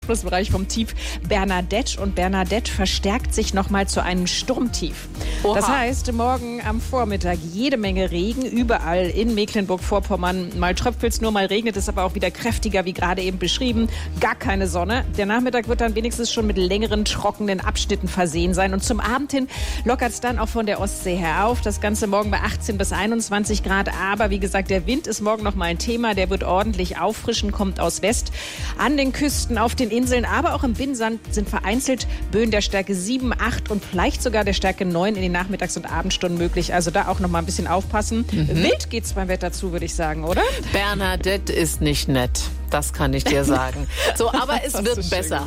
Einflussbereich vom Tief Bernadette. Und Bernadette verstärkt sich nochmal zu einem Sturmtief. Oha. Das heißt, morgen am Vormittag jede Menge Regen überall in Mecklenburg-Vorpommern. Mal tröpfelt es nur, mal regnet es aber auch wieder kräftiger, wie gerade eben beschrieben. Gar keine Sonne. Der Nachmittag wird dann wenigstens schon mit längeren, trockenen Abschnitten versehen sein. Und zum Abend hin lockert es dann auch von der Ostsee her auf. Das Ganze morgen bei 18 bis 21 Grad. Aber wie gesagt, der Wind ist morgen noch mal ein Thema. Der wird ordentlich auffrischen, kommt aus West. An den Küsten, auf den Inseln, aber auch im Binnensand sind vereinzelt Böen der Stärke 7, 8 und vielleicht sogar der Stärke 9 in den Nachmittags- und Abendstunden möglich. Also da auch noch mal ein bisschen aufpassen. Wild geht's beim Wetter zu, würde ich sagen, oder? Bernadette ist nicht nett. Das kann ich dir sagen. So, aber es wird besser.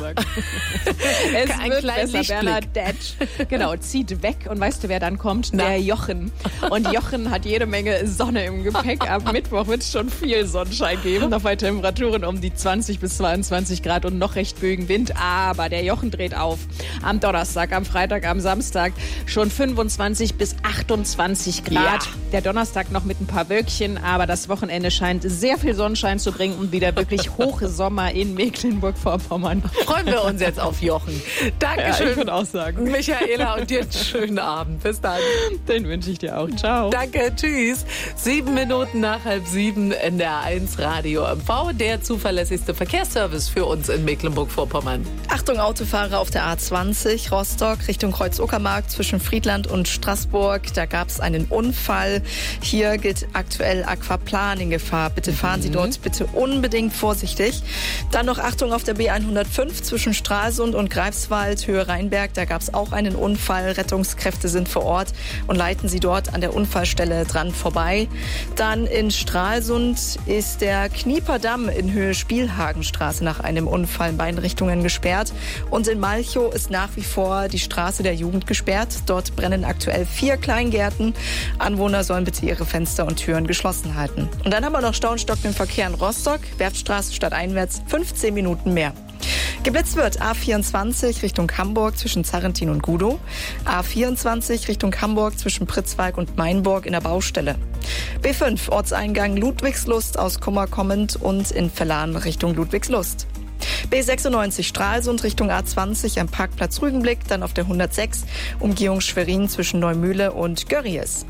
Es wird besser. Bernadette, genau, zieht weg. Und weißt du, wer dann kommt? Der Jochen. Und Jochen hat jede Menge Sonne im Gepäck. Ab Mittwoch wird es schon viel Sonnenschein geben. Noch bei Temperaturen um die 20 bis 22 Grad und noch recht böigen Wind. Aber der Jochen dreht auf. Am Donnerstag, am Freitag, am Samstag schon 25 bis 28 Grad. Ja. Der Donnerstag noch mit ein paar Wölkchen. Aber das Wochenende scheint sehr viel Sonnenschein zu bringen und wieder wirklich Hochsommer in Mecklenburg-Vorpommern. Freuen wir uns jetzt auf Jochen. Dankeschön. Ja, ich würde auch sagen. Michaela, und dir einen schönen Abend. Bis dann. Den wünsche ich dir auch. Ciao. Danke, tschüss. 7 Minuten nach 6:30 NDR1 Radio MV, der zuverlässigste Verkehrsservice für uns in Mecklenburg-Vorpommern. Achtung, Autofahrer auf der A20 Rostock Richtung Kreuz-Uckermark zwischen Friedland und Straßburg. Da gab es einen Unfall. Hier gilt aktuell Aquaplaning-Gefahr. Bitte fahren Sie dort bitte unbedingt vorsichtig. Dann noch Achtung auf der B105 zwischen Stralsund und Greifswald, Höhe Rheinberg. Da gab es auch einen Unfall. Rettungskräfte sind vor Ort und leiten Sie dort an der Unfallstelle dran vorbei. Dann in Stralsund ist der Knieperdamm in Höhe Spielhagenstraße nach einem Unfall in beiden Richtungen gesperrt. Und in Malchow ist nach wie vor die Straße der Jugend gesperrt. Dort brennen aktuell 4 Kleingärten. Anwohner sollen bitte ihre Fenster und Türen geschlossen halten. Und dann haben wir noch Stau und stockenden Verkehr in Rostock. Werftstraße stadteinwärts 15 Minuten mehr. Geblitzt wird A24 Richtung Hamburg zwischen Zarrentin und Gudow. A24 Richtung Hamburg zwischen Pritzwalk und Mainburg in der Baustelle. B5 Ortseingang Ludwigslust aus Kummer kommend und in Verlan Richtung Ludwigslust. B96 Stralsund Richtung A20 am Parkplatz Rügenblick, dann auf der 106 Umgehung Schwerin zwischen Neumühle und Görries.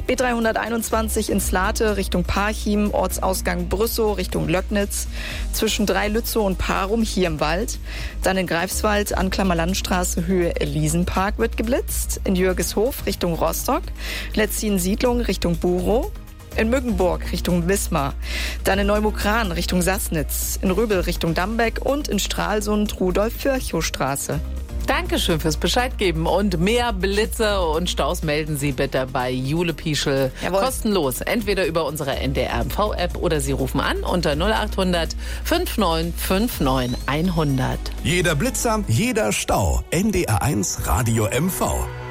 B321 in Slate Richtung Parchim, Ortsausgang Brüssow Richtung Löcknitz, zwischen Dreilützow und Parum hier im Wald. Dann in Greifswald, Anklammer Landstraße, Höhe Elisenpark wird geblitzt. In Jürgeshof Richtung Rostock, Letzin-Siedlung Richtung Burow. In Müggenburg Richtung Wismar, dann in Neumukran Richtung Sassnitz, in Röbel Richtung Dambeck und in Stralsund Rudolf-Virchow-Straße. Dankeschön fürs Bescheid geben und mehr Blitze und Staus melden Sie bitte bei Jule Pieschel. Jawohl. Kostenlos, entweder über unsere NDR-MV-App oder Sie rufen an unter 0800 5959 100. Jeder Blitzer, jeder Stau. NDR1 Radio MV.